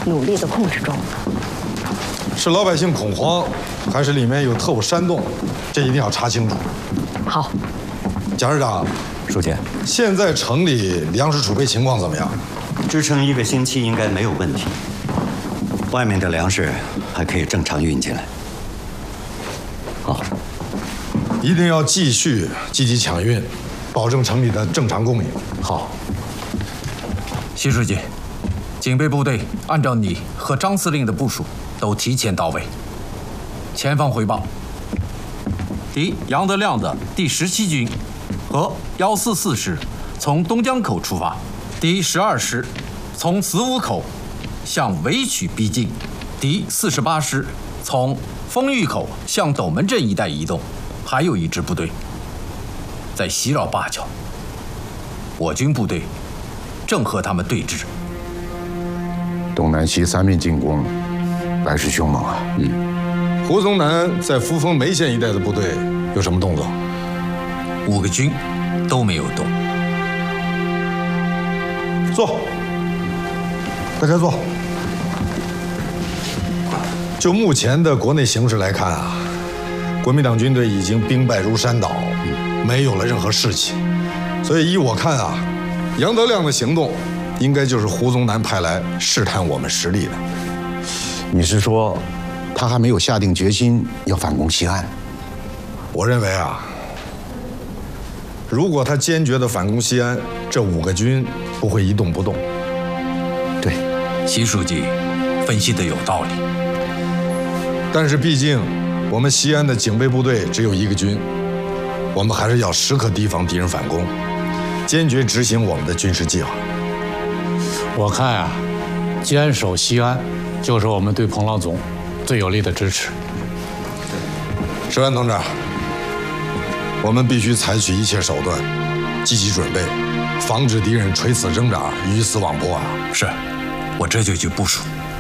努力的控制中。 是老百姓恐慌，还是里面有特务煽动？这一定要查清楚。 好， 贾市长， 书记， 现在城里粮食储备情况怎么样？ 支撑1个星期应该没有问题。外面的粮食还可以正常运进来。好， 一定要继续积极抢运，保证城里的正常供应。 好。 习书记，警备部队按照你和张司令的部署，都提前到位。前方汇报：敌杨德亮的第17军和144师从东江口出发，敌12师从子午口向尾曲逼近，敌48师从丰峪口向斗门镇一带移动，还有一支部队在袭扰灞桥。我军部队正和他们对峙。 东南西3面进攻，来势凶猛啊！ 胡宗南在扶风梅县一带的部队有什么动作 ？5个军都没有动。 坐，大家坐。就目前的国内形势来看啊，国民党军队已经兵败如山倒，没有了任何士气。所以依我看啊，杨德亮的行动应该就是胡宗南派来试探我们实力的。 你是说，他还没有下定决心要反攻西安？ 我认为啊，如果他坚决地反攻西安，这5个军不会一动不动。 对， 习书记分析的有道理。 但是毕竟我们西安的警备部队只有1个军，我们还是要时刻提防敌人反攻，坚决执行我们的军事计划。 我看啊，坚守西安就是我们对彭老总最有力的支持。 石安同志，我们必须采取一切手段，积极准备，防止敌人垂死挣扎、鱼死网破啊！ 是，我这就去部署。